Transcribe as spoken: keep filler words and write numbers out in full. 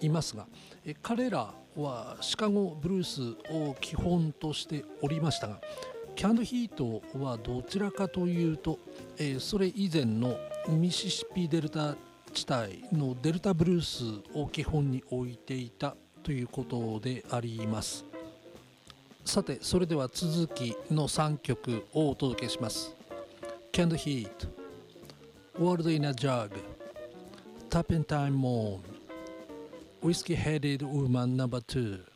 いますが、え彼らはシカゴブルースを基本としておりましたが、キャンドヒートはどちらかというと、えーそれ以前のミシシッピデルタ地帯のデルタブルースを基本に置いていたということであります。さて、それでは続きのさんきょくをお届けします。Canned Heat, World in a Jug, Turpentine Moon, Whiskey Headed Woman Number ツー